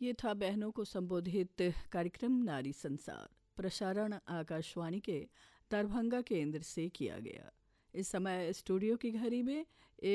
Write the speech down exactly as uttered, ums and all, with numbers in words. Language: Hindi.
ये था बहनों को संबोधित कार्यक्रम नारी संसार। प्रसारण आकाशवाणी के दरभंगा केंद्र से किया गया। इस समय स्टूडियो की घड़ी में